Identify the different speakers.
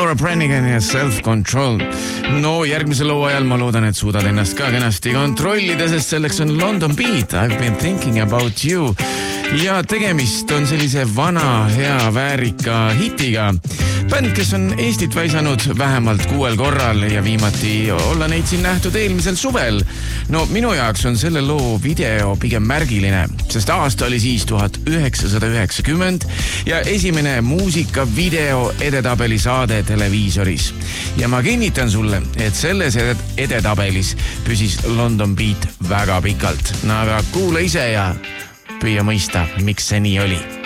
Speaker 1: Laura Branigan ja Self-Control. No järgmise loo ajal ma loodan, et suudad ennast ka kenasti kontrollida, sest selleks on London Beat, I've been thinking about you. Ja tegemist on sellise vana, hea, väärika hitiga. Bänd, kes on Eestit väisanud vähemalt 6 korral ja viimati olla neid siin nähtud eelmisel suvel. No minu jaoks on selle loo video pigem märgiline, sest aasta oli siis 1990 ja esimene muusikavideo edetabeli saade televiisoris. Ja ma kinnitan sulle, et selles edetabelis püsis London Beat väga pikalt. No aga kuula ise ja püüa mõista, miks see nii oli.